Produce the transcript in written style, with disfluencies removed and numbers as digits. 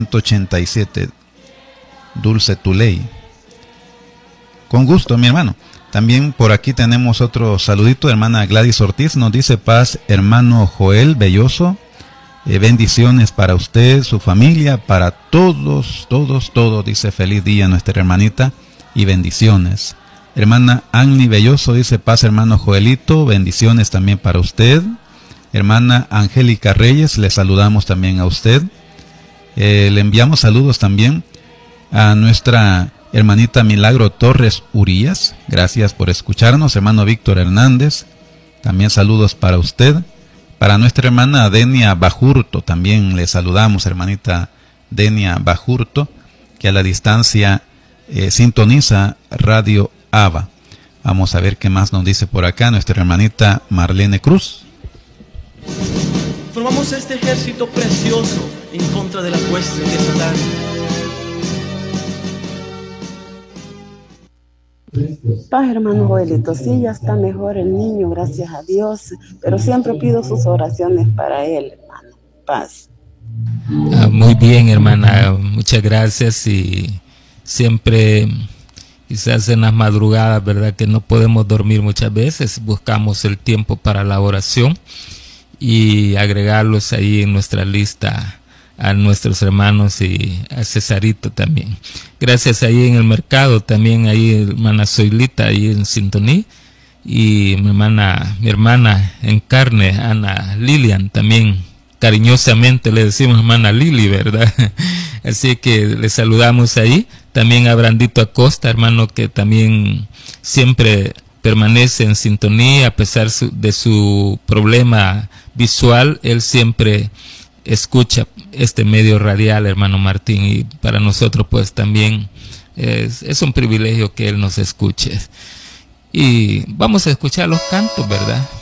187, Dulce Tuley. Con gusto, mi hermano. También por aquí tenemos otro saludito, hermana Gladys Ortiz, nos dice: paz, hermano Joel Belloso, bendiciones para usted, su familia, para todos, dice: feliz día nuestra hermanita y bendiciones. Hermana Annie Belloso dice: paz, hermano Joelito, bendiciones también para usted. Hermana Angélica Reyes, le saludamos también a usted. Le enviamos saludos también a nuestra hermanita Milagro Torres Urías, gracias por escucharnos. Hermano Víctor Hernández, también saludos para usted. Para nuestra hermana Denia Bajurto, también le saludamos, hermanita Denia Bajurto, que a la distancia sintoniza Radio Ava. Vamos a ver qué más nos dice por acá nuestra hermanita Marlene Cruz. Formamos este ejército precioso en contra de la hueste de Satán. Paz, hermano Joelito, sí, ya está mejor el niño, gracias a Dios, pero siempre pido sus oraciones para él, hermano. Paz. Muy bien, hermana, muchas gracias. Y siempre, quizás en las madrugadas, verdad que no podemos dormir muchas veces, buscamos el tiempo para la oración y agregarlos ahí en nuestra lista a nuestros hermanos y a Cesarito también. Gracias ahí en el mercado, también ahí hermana Zoilita ahí en sintonía, y mi hermana en carne, Ana Lilian, también cariñosamente le decimos hermana Lili, ¿verdad? Así que le saludamos ahí. También a Brandito Acosta, hermano, que también siempre permanece en sintonía a pesar de su problema visual. Él siempre escucha este medio radial, hermano Martín, y para nosotros pues también es un privilegio que él nos escuche. Y vamos a escuchar los cantos, ¿verdad?